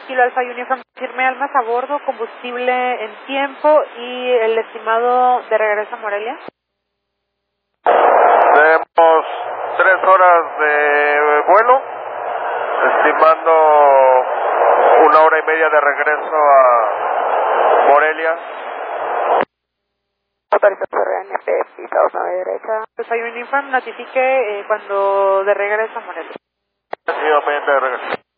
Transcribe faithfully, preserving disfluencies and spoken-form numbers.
Kilo Alfa Uniform, firme almas a bordo, combustible en tiempo y el estimado de regreso a Morelia. Tenemos tres horas de vuelo, estimando una hora y media de regreso a Morelia. Autorización R N P, pisados a la derecha. Pues hay un informe, notifique eh, cuando de regreso a Morelia. Sí, pendiente de regreso.